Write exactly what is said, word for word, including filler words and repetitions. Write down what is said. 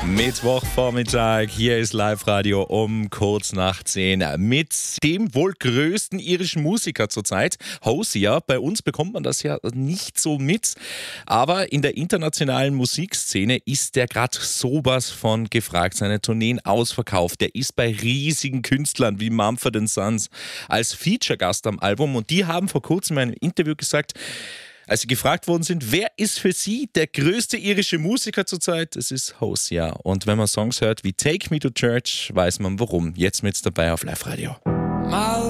Mittwochvormittag, hier ist Live-Radio um kurz nach zehn mit dem wohl größten irischen Musiker zurzeit, Hosea. Bei uns bekommt man das ja nicht so mit, aber in der internationalen Musikszene ist der gerade sowas von gefragt. Seine Tourneen ausverkauft. Der ist bei riesigen Künstlern wie Mumford and Sons als Feature-Gast am Album und die haben vor kurzem in einem Interview gesagt, als sie gefragt worden sind, wer ist für sie der größte irische Musiker zurzeit? Es ist Hosea. Und wenn man Songs hört wie Take Me to Church, weiß man warum. Jetzt mit dabei auf Live Radio.